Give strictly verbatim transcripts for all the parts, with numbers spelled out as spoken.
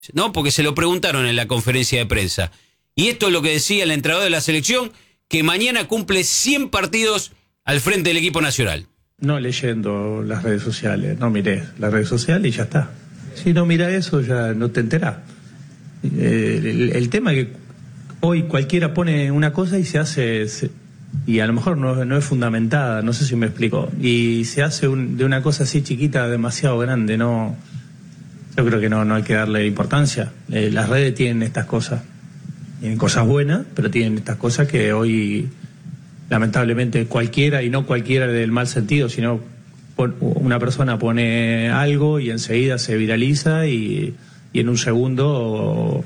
No, porque se lo preguntaron en la conferencia de prensa. Y esto es lo que decía el entrenador de la selección, que mañana cumple cien partidos al frente del equipo nacional. No leyendo las redes sociales, no miré las redes sociales y ya está. Si no mira eso, ya no te enterás. Eh, el, el tema es que hoy cualquiera pone una cosa y se hace, se, y a lo mejor no, no es fundamentada, no sé si me explico, y se hace un, de una cosa así chiquita demasiado grande. No, yo creo que no, no hay que darle importancia. Eh, las redes tienen estas cosas. Tienen cosas buenas, pero tienen estas cosas que hoy, lamentablemente, cualquiera, y no cualquiera del mal sentido, sino una persona pone algo y enseguida se viraliza y, y en un segundo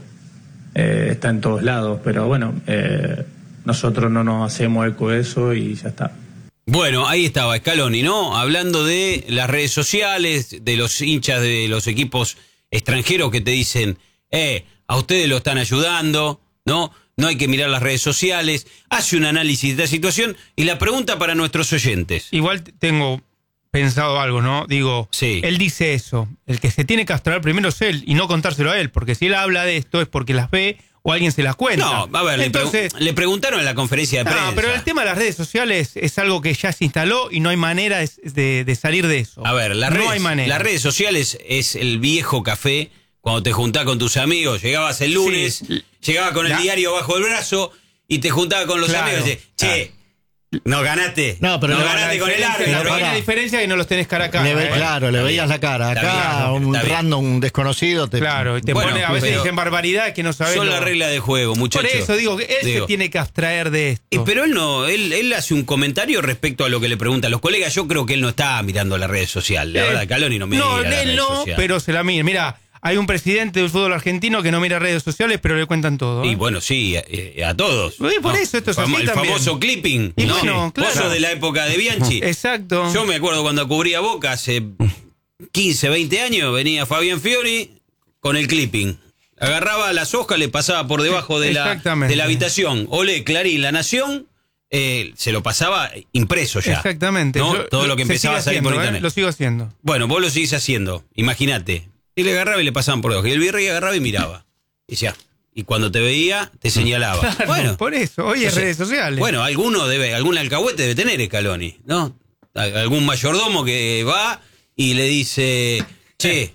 eh, está en todos lados. Pero bueno, eh, nosotros no nos hacemos eco de eso y ya está. Bueno, ahí estaba Scaloni, ¿no? Hablando de las redes sociales, de los hinchas de los equipos extranjeros que te dicen, eh, a ustedes lo están ayudando, ¿no? No hay que mirar las redes sociales. Hace un análisis de la situación y la pregunta para nuestros oyentes. Igual tengo pensado algo, ¿no? Digo, sí. Él dice eso. El que se tiene que abstraer primero es él y no contárselo a él, porque si él habla de esto es porque las ve o alguien se las cuenta. No, a ver, Entonces, le, pre- le preguntaron en la conferencia de prensa. No, pero el tema de las redes sociales es algo que ya se instaló y no hay manera de, de, de salir de eso. A ver, las no redes, hay manera. Las redes sociales es el viejo café. Cuando te juntás con tus amigos, llegabas el lunes, sí. llegabas con el la... diario bajo el brazo y te juntabas con los claro. amigos y decías, che, ah. no ganaste, no, pero no le ganaste con el árbitro. Pero hay una diferencia que no los tenés cara a cara. Le ve, ¿eh? Claro, le veías la cara. Acá bien, un random, un desconocido. Te... Claro, y te bueno, pone, a veces dicen barbaridades que no sabes. Son lo... la regla de juego, muchachos. Por eso digo que él digo. se tiene que abstraer de esto. Eh, pero él no, él, él hace un comentario respecto a lo que le preguntan los colegas. Yo creo que él no está mirando las redes sociales. La eh, verdad, Scaloni no mira no, las él redes no, sociales. pero se la mira. Mira. Hay un presidente del fútbol argentino que no mira redes sociales, pero le cuentan todo. ¿eh? Y bueno, sí, a, a todos. Sí, por ¿no? eso esto es Famo, así El también. famoso clipping. Y ¿no? bueno, claro. Vos sos de la época de Bianchi. Exacto. Yo me acuerdo cuando cubría Boca hace quince, veinte años, venía Fabián Fiori con el clipping. Agarraba las hojas, le pasaba por debajo de la, de la habitación. Olé, Clarín, La Nación... Eh, se lo pasaba impreso ya. Exactamente. ¿no? Yo, Todo lo que empezaba a salir haciendo, por internet. ¿eh? Lo sigo haciendo. Bueno, vos lo seguís haciendo, imagínate. Y le agarraba y le pasaban por debajo. Y el virrey agarraba y miraba. Y decía, y cuando te veía, te señalaba. Claro, bueno, por eso, hoy en redes sociales. Bueno, alguno debe, algún alcahuete debe tener Scaloni, ¿no? Algún mayordomo que va y le dice, che.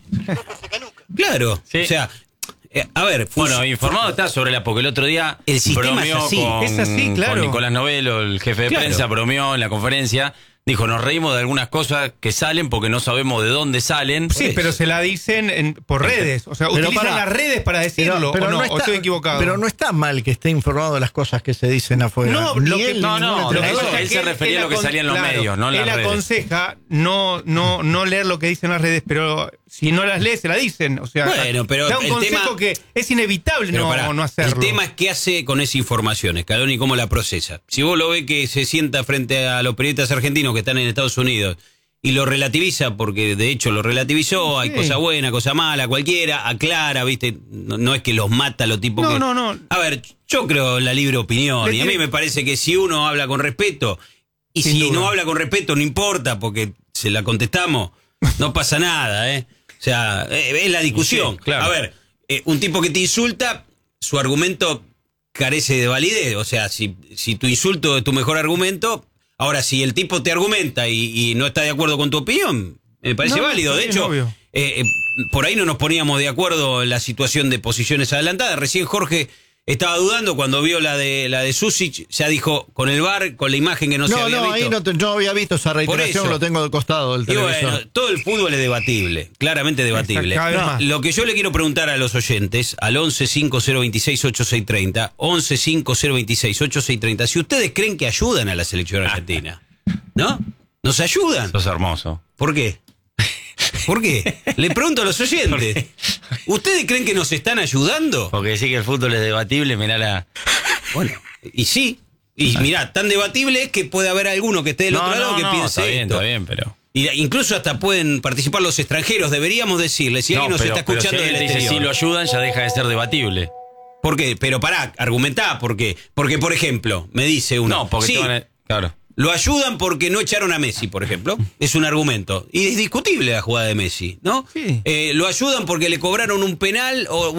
Claro, sí. O sea. Eh, a ver, bueno, informado está sobre la, porque el otro día el sistema bromeó es así. Con, es así, claro. con Nicolás Novello, el jefe de claro. prensa, bromeó en la conferencia. Dijo, nos reímos de algunas cosas que salen porque no sabemos de dónde salen. Sí, pero se la dicen en, por redes. O sea, pero utilizan para, las redes para decirlo. Pero, pero ¿o no? no está, ¿O estoy equivocado? Pero no está mal que esté informado de las cosas que se dicen afuera. No, Ni lo que, él, no, no. Lo que él, él se refería a lo que salía en los claro, medios, no en las él redes. Él aconseja no, no, no leer lo que dicen las redes, pero si no las lees, se la dicen. O sea, bueno, pero da un el consejo tema, que es inevitable no, pará, no hacerlo. El tema es qué hace con esa información, Scaloni, cómo la procesa. Si vos lo ves que se sienta frente a los periodistas argentinos que están en Estados Unidos y lo relativiza, porque de hecho lo relativizó, sí. Hay cosa buena, cosa mala, cualquiera, aclara, ¿viste? No, no es que los mata los tipos no, que... No, no, no. A ver, yo creo en la libre opinión, y a mí me parece que si uno habla con respeto, y Sin si duda. no habla con respeto, no importa, porque se la contestamos, no pasa nada, ¿eh? O sea, es la discusión. Sí, claro. A ver, eh, un tipo que te insulta, su argumento carece de validez, o sea, si, si tu insulto es tu mejor argumento... Ahora, si el tipo te argumenta y, y no está de acuerdo con tu opinión, me parece no, válido. De hecho, eh, eh, por ahí no nos poníamos de acuerdo en la situación de posiciones adelantadas. Recién Jorge estaba dudando cuando vio la de la de Susic, ya dijo con el V A R, con la imagen que no, no se había no, visto. No, ahí no, no había visto esa reiteración, lo tengo del costado del televisor. Y bueno, todo el fútbol es debatible, claramente debatible. No, lo que yo le quiero preguntar a los oyentes, al once cinco cero veintiséis ochenta y seis treinta, once cinco cero veintiséis ochenta y seis treinta, si ustedes creen que ayudan a la selección argentina, ¿no? ¿Nos ayudan? Sos hermoso. ¿Por qué? ¿Por qué? Le pregunto a los oyentes. ¿Ustedes creen que nos están ayudando? Porque decir que el fútbol es debatible, mirá la... Bueno, y sí. Y mirá, tan debatible es que puede haber alguno que esté del no, otro lado no, que no, piense está bien, esto. Está bien, pero... Y incluso hasta pueden participar los extranjeros. Deberíamos decirle, si alguien no, nos pero, está escuchando pero si del dice, exterior. si lo ayudan, ya deja de ser debatible. ¿Por qué? Pero pará, argumentá, ¿por qué? Porque, por ejemplo, me dice uno... No, porque sí, te van a... Claro. Lo ayudan porque no echaron a Messi, por ejemplo. Es un argumento. Y es discutible la jugada de Messi, ¿no? Sí. Eh, lo ayudan porque le cobraron un penal o